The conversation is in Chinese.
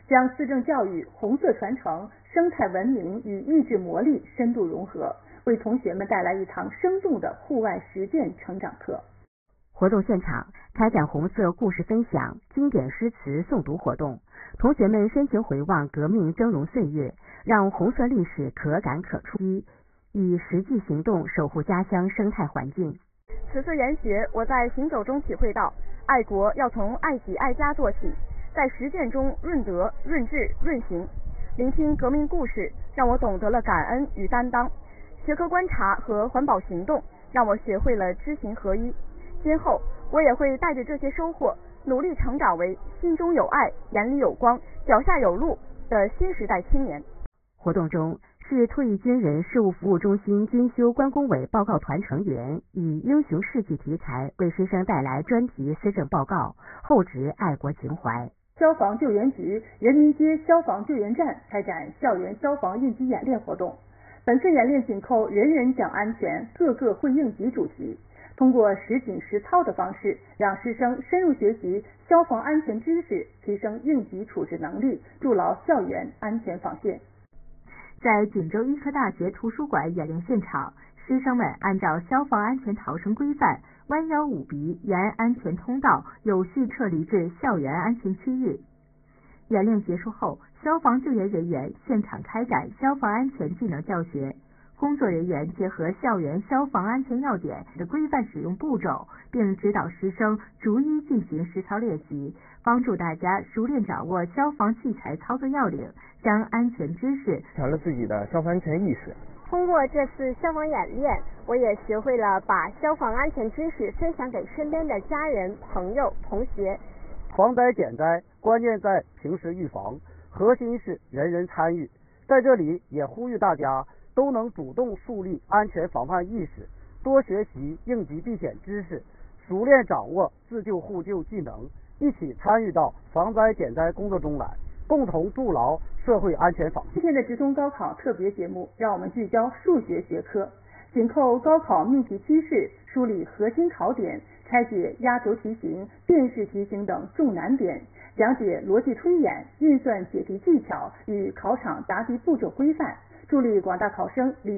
将思政教育、红色传承、生态文明与意志磨砺深度融合，为同学们带来一堂生动的户外实践成长课。 活动现场开展红色故事分享、经典诗词诵读活动，同学们深情回望革命峥嵘岁月，让红色历史可感可触，以实际行动守护家乡生态环境。 此次研学，我在行走中体会到，爱国要从爱己爱家做起，在实践中润德、润智、润行。聆听革命故事，让我懂得了感恩与担当；学科观察和环保行动，让我学会了知行合一。今后我也会带着这些收获，努力成长为心中有爱、眼里有光、脚下有路的新时代青年。 活动中，市退役军人事务服务中心军修关工委报告团成员以英雄事迹题材为师生带来专题思政报告，厚植爱国情怀。 消防救援局人民街消防救援站开展校园消防应急演练活动。本次演练紧扣人人讲安全，个个会应急主题，通过实景实操的方式，让师生深入学习消防安全知识，提升应急处置能力，筑牢校园安全防线。 在锦州医科大学图书馆演练现场，师生们按照消防安全逃生规范，弯腰捂鼻，沿安全通道有序撤离至校园安全区域。演练结束后，消防救援人员现场开展消防安全技能教学，工作人员结合校园消防安全要点的规范使用步骤，并指导师生逐一进行实操练习，帮助大家熟练掌握消防器材操作要领，将安全知识强了自己的消防安全意识。 通过这次消防演练，我也学会了把消防安全知识分享给身边的家人、朋友、同学。 防灾减灾，关键在平时预防，核心是人人参与。在这里也呼吁大家都能主动树立安全防范意识，多学习应急避险知识，熟练掌握自救互救技能，一起参与到防灾减灾工作中来，共同筑牢社会安全防线。 今天的直通高考特别节目，让我们聚焦数学学科，紧扣高考命题趋势，梳理核心考点，拆解压轴题型、辨识题型等重难点，讲解逻辑推演、运算解题技巧与考场答题步骤规范，助力广大考生理